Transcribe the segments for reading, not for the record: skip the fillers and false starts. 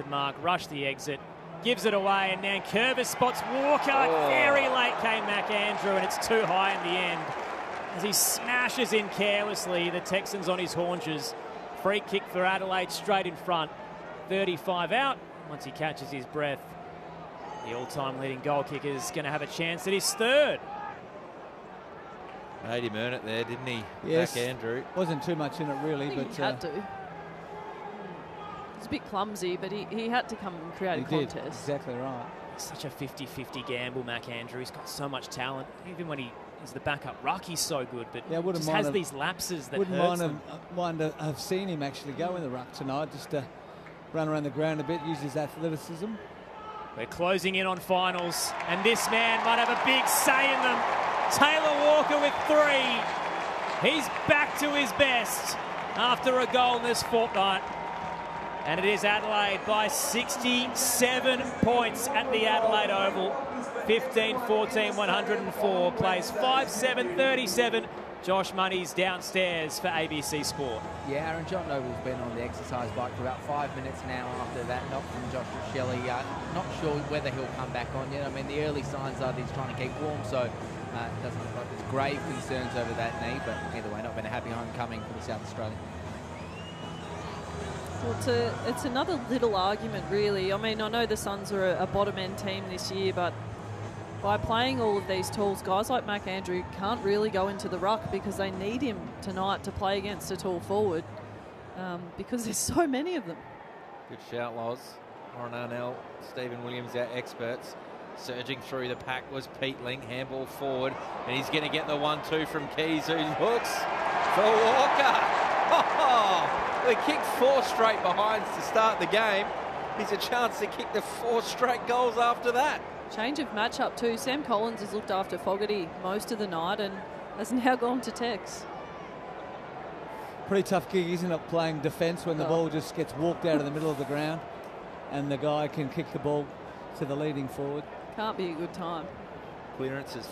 mark, rushed the exit, gives it away, and Nankervis spots Walker. Very late came McAndrew, and it's too high in the end. As he smashes in carelessly, the Texans on his haunches. Free kick for Adelaide straight in front. 35 out. Once he catches his breath, the all-time leading goal kicker is going to have a chance at his third. Made him earn it there, didn't he? Yes. McAndrew. Wasn't too much in it, really. But he had to. It's a bit clumsy, but he had to come and create a contest. Did. Exactly right. Such a 50-50 gamble, McAndrew. He's got so much talent. Even when he is the backup ruck, he's so good, but just has these lapses that hurts them. Wouldn't mind to have seen him actually go in the ruck tonight, just to run around the ground a bit, use his athleticism. We're closing in on finals, and this man might have a big say in them. Taylor Walker with 3. He's back to his best after a goal in this fortnight. And it is Adelaide by 67 points at the Adelaide Oval. 15-14, 104. Plays 5-7-37. Josh Money's downstairs for ABC Sport. Yeah, Aaron John Noble's been on the exercise bike for about 5 minutes now after that knock from Joshua Shelley. Not sure whether he'll come back on yet. I mean, the early signs are that he's trying to keep warm, so it doesn't look like there's grave concerns over that knee, but either way, not been a happy homecoming for the South Australian. Well, it's another little argument, really. I mean, I know the Suns are a bottom-end team this year, but by playing all of these tools, guys like McAndrew can't really go into the ruck because they need him tonight to play against a tall forward because there's so many of them. Good shout, Loz. Warren Arnell, Stephen Williams, our experts. Surging through the pack was Pete Ling, handball forward, and he's going to get the 1-2 from Keys, who hooks for Walker. They kicked 4 straight behinds to start the game. He's a chance to kick the 4 straight goals after that. Change of matchup too. Sam Collins has looked after Fogarty most of the night and has now gone to Tex. Pretty tough gig, isn't it, playing defence when the ball just gets walked out of the middle of the ground and the guy can kick the ball to the leading forward. Can't be a good time. Clearance is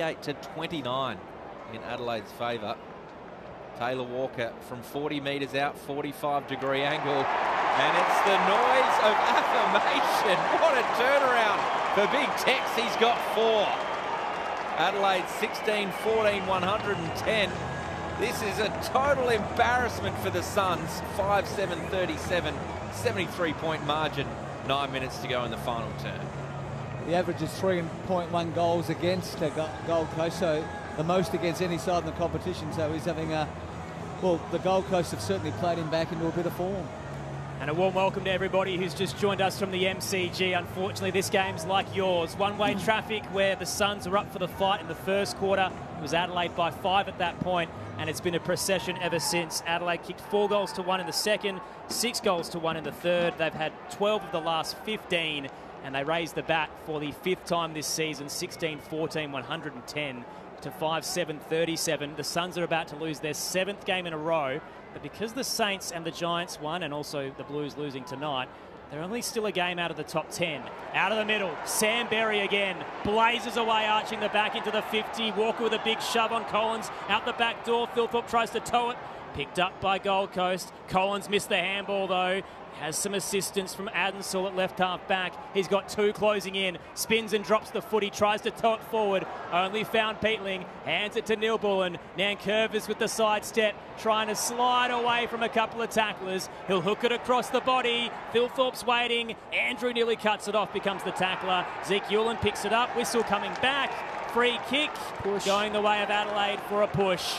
48-29 in Adelaide's favour. Taylor Walker from 40 metres out, 45-degree angle. And it's the noise of affirmation. What a turnaround for Big Tex. He's got 4. Adelaide 16-14, 110. This is a total embarrassment for the Suns. 5-7-37, 73-point margin. 9 minutes to go in the final turn. The average is 3.1 goals against Gold Coast, so the most against any side in the competition. So he's having well, the Gold Coast have certainly played him back into a bit of form. And a warm welcome to everybody who's just joined us from the MCG. Unfortunately, this game's like yours. One-way traffic where the Suns were up for the fight in the first quarter. It was Adelaide by 5 at that point, and it's been a procession ever since. Adelaide kicked 4 goals to 1 in the second, 6 goals to 1 in the third. They've had 12 of the last 15, and they raised the bat for the 5th time this season, 16-14, 110 to 5-7-37. The Suns are about to lose their 7th game in a row, but because the Saints and the Giants won, and also the Blues losing tonight, they're only still a game out of the top 10. Out of the middle, Sam Berry again, blazes away, arching the back into the 50. Walker with a big shove on Collins, out the back door. Philthorpe tries to tow it, picked up by Gold Coast. Collins missed the handball though. Has some assistance from Adensall at left half back. He's got 2 closing in. Spins and drops the footy. Tries to tow it forward. Only found Peatling. Hands it to Neil Bullen. Nankervis with the sidestep. Trying to slide away from a couple of tacklers. He'll hook it across the body. Philthorpe's waiting. Andrew nearly cuts it off. Becomes the tackler. Zeke Hewlin picks it up. Whistle coming back. Free kick. Push. Going the way of Adelaide for a push.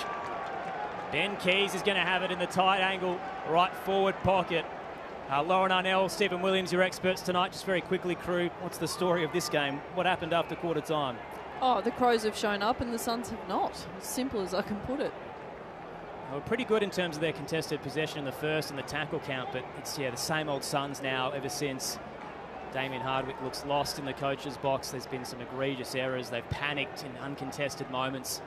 Ben Keys is going to have it in the tight angle. Right forward pocket. Lauren Arnell, Stephen Williams, your experts tonight. Just very quickly, crew, what's the story of this game? What happened after quarter time? Oh, the Crows have shown up and the Suns have not. As simple as I can put it. They were pretty good in terms of their contested possession in the first and the tackle count, but it's, the same old Suns now ever since. Damien Hardwick looks lost in the coach's box. There's been some egregious errors. They've panicked in uncontested moments.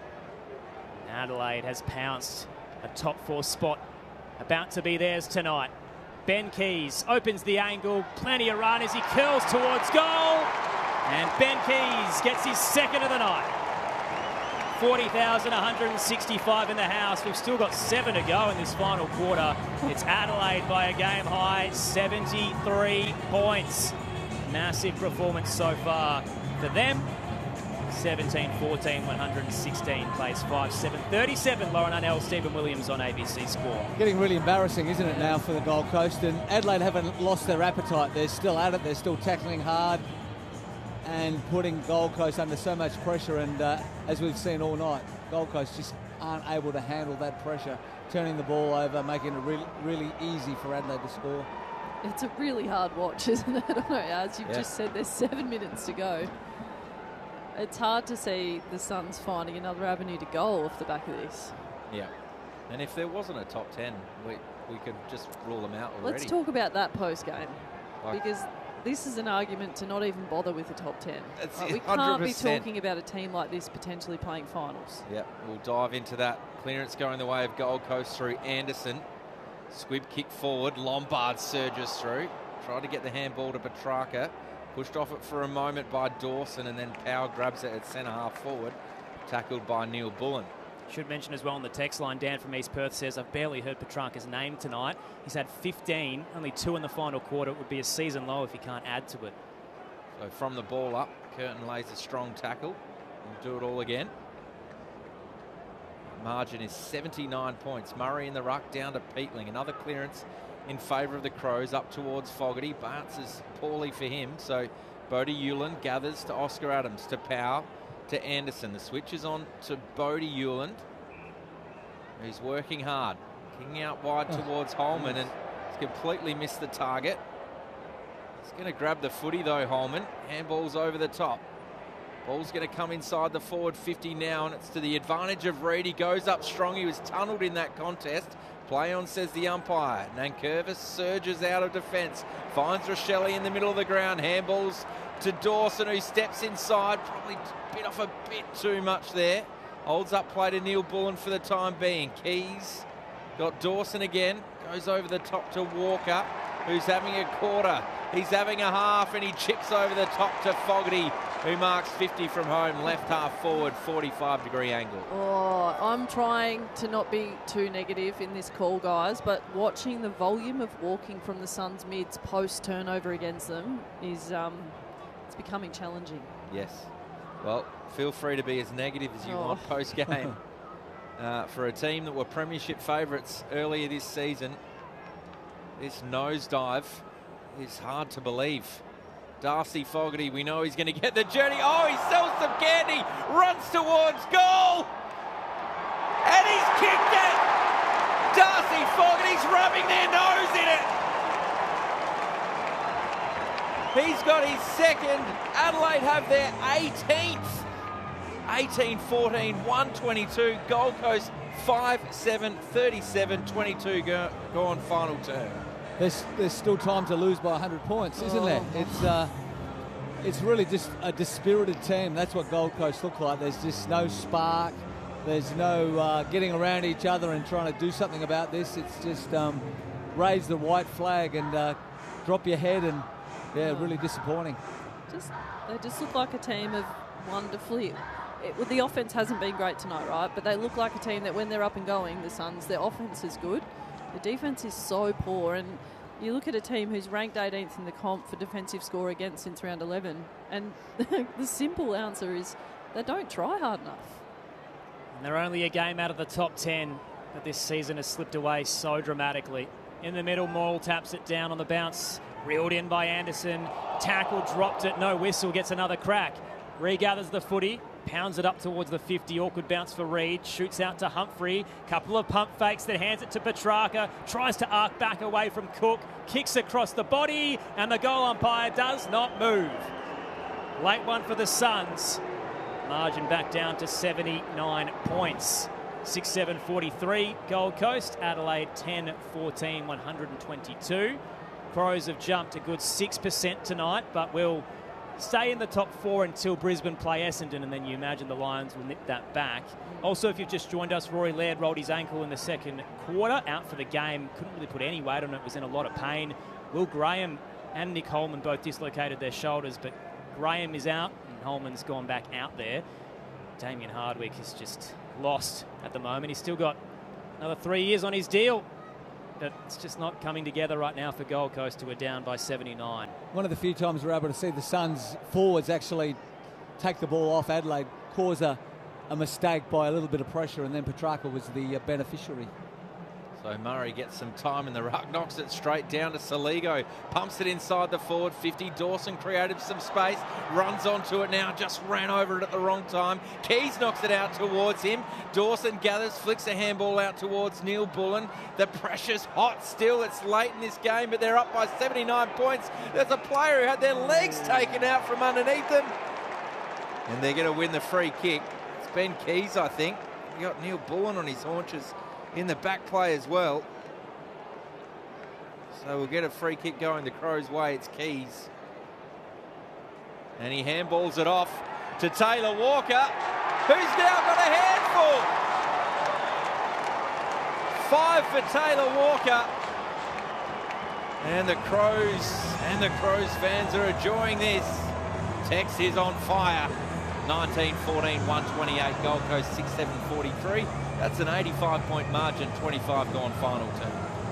Adelaide has pounced. A top 4 spot about to be theirs tonight. Ben Keys opens the angle, plenty of run as he curls towards goal, and Ben Keys gets his 2nd of the night. 40,165 in the house. We've still got 7 to go in this final quarter. It's Adelaide by a game high, 73 points. Massive performance so far for them. 17-14, 116 plays 5-7, 37. Lauren Unnell, Stephen Williams on ABC Score. Getting really embarrassing, isn't it, now for the Gold Coast? And Adelaide haven't lost their appetite. They're still at it. They're still tackling hard and putting Gold Coast under so much pressure. And as we've seen all night, Gold Coast just aren't able to handle that pressure, turning the ball over, making it really, really easy for Adelaide to score. It's a really hard watch, isn't it? I don't know, as you've just said, there's 7 minutes to go. It's hard to see the Suns finding another avenue to goal off the back of this. Yeah. And if there wasn't a top 10, we could just rule them out already. Let's talk about that post-game, because this is an argument to not even bother with the top 10. We can't be talking about a team like this potentially playing finals. Yeah, we'll dive into that. Clearance going the way of Gold Coast through Anderson. Squib kick forward. Lombard surges through. Tried to get the handball to Petrarca. Pushed off it for a moment by Dawson, and then Powell grabs it at centre half forward. Tackled by Neil Bullen. Should mention as well on the text line, Dan from East Perth says, I've barely heard Petrarca's name tonight. He's had 15, only 2 in the final quarter. It would be a season low if he can't add to it. So from the ball up, Curtin lays a strong tackle. We'll do it all again. Margin is 79 points. Murray in the ruck down to Peatling. Another clearance in favour of the Crows up towards Fogarty. Bounces poorly for him. So Bodie Euland gathers to Oscar Adams, to Powell, to Anderson. The switch is on to Bodie Euland, who's working hard. Kicking out wide towards Holman, and he's completely missed the target. He's going to grab the footy though, Holman. Handball's over the top. Ball's going to come inside the forward 50 now, and it's to the advantage of Reid. He goes up strong. He was tunnelled in that contest. Play on, says the umpire. Nankervis surges out of defence. Finds Rochelle in the middle of the ground. Handballs to Dawson, who steps inside. Probably bit off a bit too much there. Holds up play to Neil Bullen for the time being. Keys got Dawson again. Goes over the top to Walker, who's having a quarter. He's having a half, and he chips over the top to Fogarty, who marks 50 from home. Left half forward, 45-degree angle. Oh, I'm trying to not be too negative in this call, guys, but watching the volume of walking from the Suns mids post-turnover against them is it's becoming challenging. Yes. Well, feel free to be as negative as you want post-game. For a team that were premiership favourites earlier this season, this nosedive is hard to believe. Darcy Fogarty, we know he's going to get the journey. Oh, he sells some candy, runs towards goal, and he's kicked it. Darcy Fogarty's rubbing their nose in it. He's got his second. Adelaide have their 18th. 18-14, 122. Gold Coast 5-7, 37-22 go on final turn. There's still time to lose by 100 points, isn't there? It's really just a dispirited team. That's what Gold Coast look like. There's just no spark. There's no getting around each other and trying to do something about this. It's just raise the white flag and drop your head, and really disappointing. They just look like a team of wonderfully. The offense hasn't been great tonight, right? But they look like a team that when they're up and going, the Suns, their offense is good. The defense is so poor, and you look at a team who's ranked 18th in the comp for defensive score against since round 11, and the simple answer is they don't try hard enough. And they're only a game out of the top 10, but this season has slipped away so dramatically. In the middle, Morrill taps it down on the bounce, reeled in by Anderson, tackle, dropped it, no whistle, gets another crack. Regathers the footy, pounds it up towards the 50. Awkward bounce for Reid. Shoots out to Humphrey. Couple of pump fakes, that hands it to Petrarca. Tries to arc back away from Cook. Kicks across the body, and the goal umpire does not move. Late one for the Suns. Margin back down to 79 points. 6-7-43 Gold Coast. Adelaide 10-14, 122. Crows have jumped a good 6% tonight, but will stay in the top 4 until Brisbane play Essendon, and then you imagine the Lions will nip that back. Also, if you've just joined us, Rory Laird rolled his ankle in the second quarter, out for the game. Couldn't really put any weight on it, was in a lot of pain. Will Graham and Nick Holman both dislocated their shoulders, but Graham is out and Holman's gone back out there. Damien Hardwick is just lost at the moment. He's still got another 3 years on his deal, but it's just not coming together right now for Gold Coast, who are down by 79. One of the few times we're able to see the Suns forwards actually take the ball off Adelaide, cause a mistake by a little bit of pressure, and then Petrarca was the beneficiary. So Murray gets some time in the ruck, knocks it straight down to Saligo, pumps it inside the forward 50. Dawson created some space, runs onto it now, just ran over it at the wrong time. Keys knocks it out towards him. Dawson gathers, flicks a handball out towards Neil Bullen. The pressure's hot still. It's late in this game, but they're up by 79 points. There's a player who had their legs taken out from underneath them. And they're going to win the free kick. It's Ben Keys, I think. You got Neil Bullen on his haunches in the back play as well. So we'll get a free kick going the Crows' way. It's Keys. And he handballs it off to Taylor Walker, who's now got a handful. 5 for Taylor Walker. And the Crows fans are enjoying this. Tex is on fire. 19-14, 128. Gold Coast 6-7-43. That's an 85-point margin, 25 gone final term.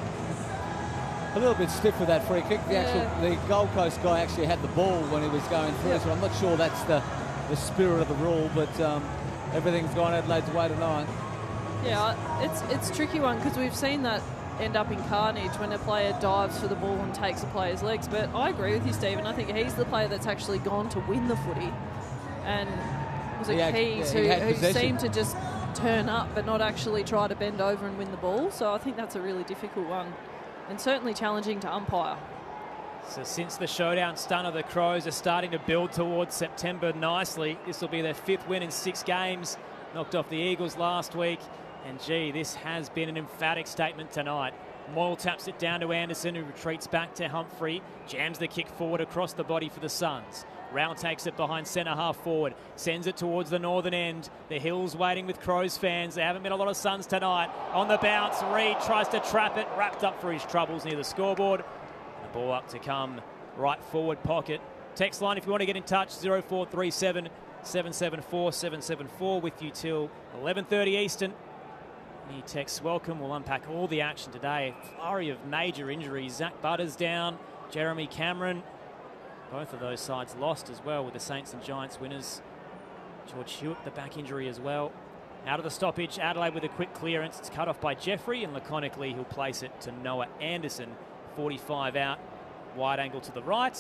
A little bit stiff with that free kick. The Gold Coast guy actually had the ball when he was going through, so I'm not sure that's the spirit of the rule, but everything's gone Adelaide's way tonight. Yeah, it's a tricky one because we've seen that end up in carnage when a player dives for the ball and takes a player's legs. But I agree with you, Stephen. I think he's the player that's actually gone to win the footy. And was it Keys who seemed to just turn up but not actually try to bend over and win the ball. So I think that's a really difficult one and certainly challenging to umpire. So since the showdown stunner, the Crows are starting to build towards September nicely. This will be their 5th win in 6 games. Knocked off the Eagles last week. And gee, this has been an emphatic statement tonight. Moyle taps it down to Anderson, who retreats back to Humphrey. Jams the kick forward across the body for the Suns. Round takes it behind centre half forward. Sends it towards the northern end. The Hills waiting with Crows fans. There haven't been a lot of Suns tonight. On the bounce, Reid tries to trap it. Wrapped up for his troubles near the scoreboard. The ball up to come right forward pocket. Text line if you want to get in touch, 0437 774 774 with you till 11:30 Eastern. Any texts welcome. We'll unpack all the action today. A flurry of major injuries. Zach Butters down. Jeremy Cameron. Both of those sides lost as well with the Saints and Giants winners. George Hewitt, the back injury as well. Out of the stoppage, Adelaide with a quick clearance. It's cut off by Jeffrey, and laconically he'll place it to Noah Anderson. 45 out, wide angle to the right.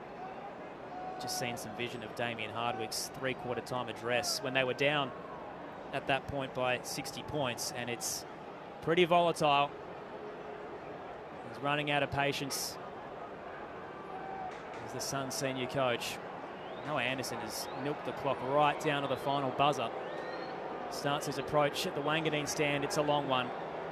Just seen some vision of Damien Hardwick's 3/4 time address when they were down at that point by 60 points, and it's pretty volatile. He's running out of patience. He's the Suns senior coach. Noah Anderson has milked the clock right down to the final buzzer. Starts his approach at the Wanganeen stand. It's a long one.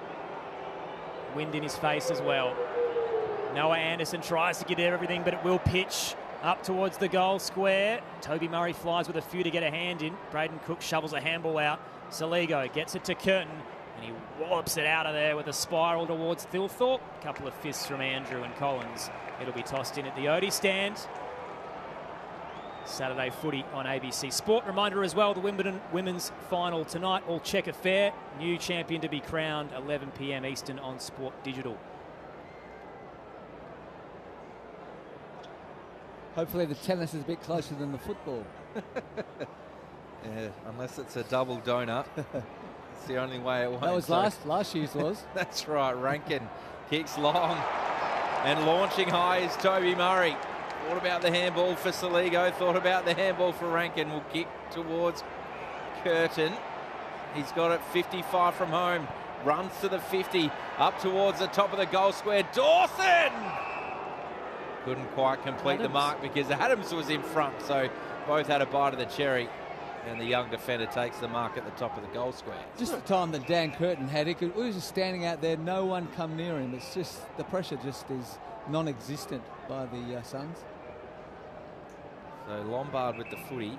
Wind in his face as well. Noah Anderson tries to get everything, but it will pitch up towards the goal square. Toby Murray flies with a few to get a hand in. Braden Cook shovels a handball out. Saligo gets it to Curtin, and he wallops it out of there with a spiral towards Thilthorpe. A couple of fists from Andrew and Collins. It'll be tossed in at the Odie stand. Saturday footy on ABC Sport. Reminder as well, the Wimbledon women's final tonight. All checker fair. New champion to be crowned, 11 p.m. Eastern on Sport Digital. Hopefully the tennis is a bit closer than the football. Yeah, unless it's a double donut. It's the only way it won't. That was last year's was. That's right. Rankin kicks long. And launching high is Toby Murray. Thought about the handball for Saligo. Thought about the handball for Rankin. Will kick towards Curtin. He's got it 55 from home. Runs to the 50. Up towards the top of the goal square. Dawson! Couldn't quite complete the mark because Adams was in front. So both had a bite of the cherry. And the young defender takes the mark at the top of the goal square. Just the time that Dan Curtin had, he was just standing out there, no one come near him. It's just, the pressure just is non-existent by the Suns. So Lombard with the footy.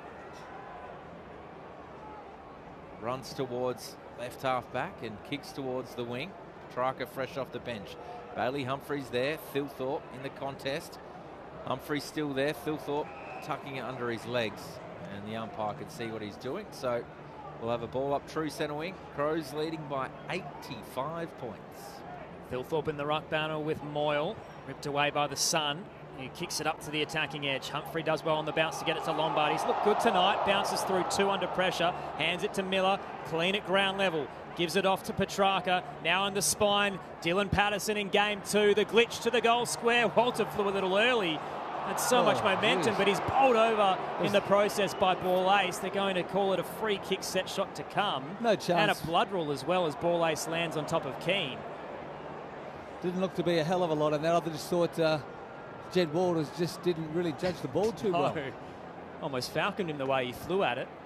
Runs towards left half back and kicks towards the wing. Petrarca fresh off the bench. Bailey Humphries there, Thilthorpe in the contest. Humphries still there, Thilthorpe tucking it under his legs. and the umpire can see what he's doing. So we'll have a ball up true centre wing. Crows leading by 85 points. Thilthorpe in the ruck banner with Moyle, ripped away by the Sun. He kicks it up to the attacking edge. Humphrey does well on the bounce to get it to Lombard. He's looked good tonight. Bounces through 2 under pressure. Hands it to Miller. Clean at ground level. Gives it off to Petrarca. Now on the spine. Dylan Patterson in game 2. The glitch to the goal square. Walter flew a little early. Had so much momentum, but he's bowled over in the process by Ball Ace. They're going to call it a free kick set shot to come. No chance. And a blood rule as well as Ball Ace lands on top of Keane. Didn't look to be a hell of a lot in there. I just thought Jed Walters just didn't really judge the ball too well. Almost falconed him the way he flew at it.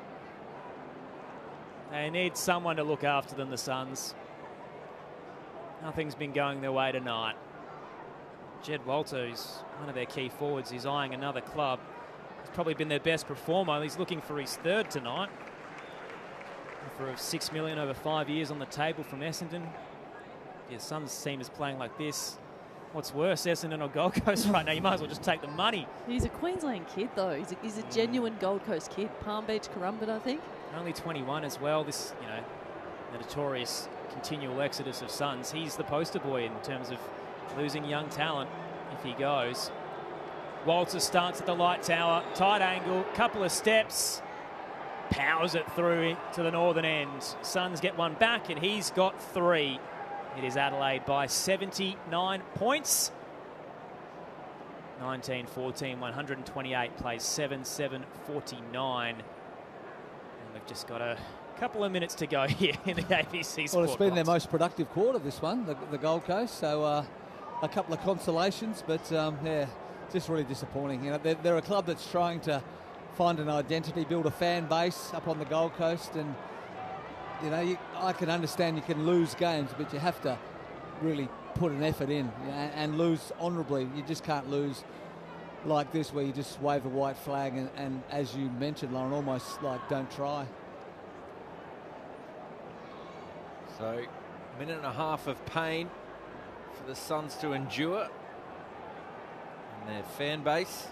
They need someone to look after them, the Suns. Nothing's been going their way tonight. Jed Walter, who's one of their key forwards, is eyeing another club. He's probably been their best performer. He's looking for his 3rd tonight. For $6 million over 5 years on the table from Essendon. Yeah, Suns team is playing like this. What's worse, Essendon or Gold Coast right now? You might as well just take the money. He's a Queensland kid, though. He's a genuine Gold Coast kid. Palm Beach, Currumbin, I think. Only 21 as well. This, the notorious continual exodus of Suns. He's the poster boy in terms of losing young talent if he goes. Walter starts at the light tower. Tight angle, couple of steps. Powers it through to the northern end. Suns get one back, and he's got 3. It is Adelaide by 79 points. 19-14, 128, plays 7-7-49. And we've just got a couple of minutes to go here in the ABC Sport. Well, it's been box. their most productive quarter, this one, the Gold Coast. So a couple of consolations, but yeah, just really disappointing. They're a club that's trying to find an identity, build a fan base up on the Gold Coast, and I can understand you can lose games, but you have to really put an effort in and lose honourably. You just can't lose like this where you just wave a white flag and as you mentioned, Lauren, almost like don't try. So, minute and a half of pain for the Suns to endure and their fan base.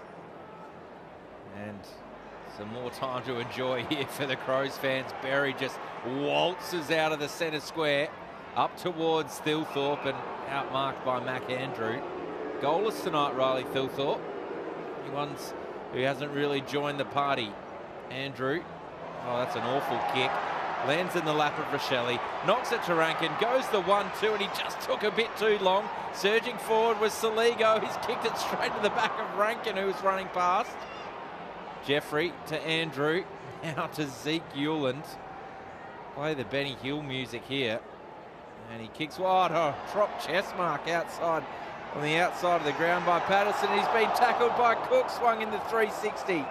And some more time to enjoy here for the Crows fans. Berry just waltzes out of the centre square up towards Thilthorpe and outmarked by Mac Andrew. Goalless tonight, Riley Thilthorpe. Anyone who hasn't really joined the party. Andrew, oh, that's an awful kick. Lands in the lap of Rochelle. Knocks it to Rankin. Goes the 1-2 and he just took a bit too long. Surging forward was Saligo. He's kicked it straight to the back of Rankin, who was running past. Jeffrey to Andrew. Now to Zeke Hewland. Play the Benny Hill music here. And he kicks wide. Oh, drop chest mark outside. On the outside of the ground by Patterson. He's been tackled by Cook. Swung in the 360.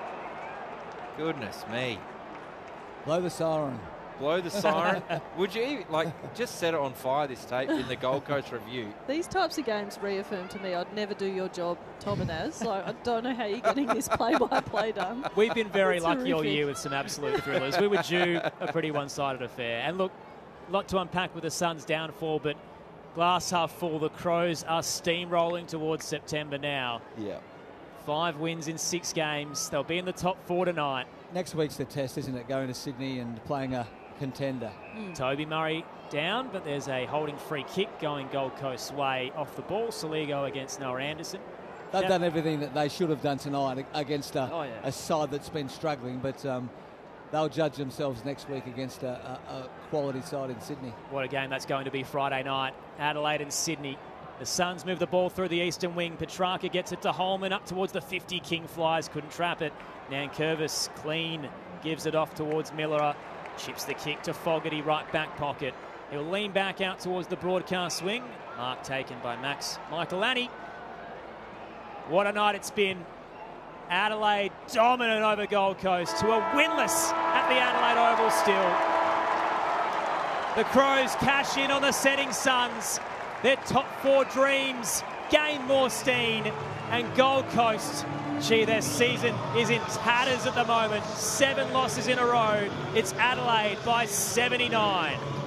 Goodness me. Blow the siren. Blow the siren. Would you, just set it on fire, this tape, in the Gold Coast Review? These types of games reaffirm to me I'd never do your job, Tom and Az. So I don't know how you're getting this play-by-play done. We've been very It's lucky all horrific. year with some absolute thrillers. We were due a pretty one-sided affair. And look, a lot to unpack with the Suns' downfall, but glass half full, the Crows are steamrolling towards September now. Yeah. 5 wins in 6 games. They'll be in the top 4 tonight. Next week's the test, isn't it? Going to Sydney and playing a contender. Toby Murray down, but there's a holding free kick going Gold Coast's way off the ball. Saligo against Noah Anderson. They've done everything that they should have done tonight against Oh, yeah. a side that's been struggling, but they'll judge themselves next week against a quality side in Sydney. What a game that's going to be Friday night. Adelaide and Sydney. The Suns move the ball through the eastern wing. Petrarca gets it to Holman up towards the 50. King flies, couldn't trap it. Nankervis clean, gives it off towards Miller. Chips the kick to Fogarty, right back pocket. He'll lean back out towards the broadcast swing. Mark taken by Max Michaelani. What a night it's been. Adelaide dominant over Gold Coast to a winless at the Adelaide Oval still. The Crows cash in on the setting Suns. Their top 4 dreams gain more steam. And Gold Coast, gee, their season is in tatters at the moment. 7 losses in a row. It's Adelaide by 79.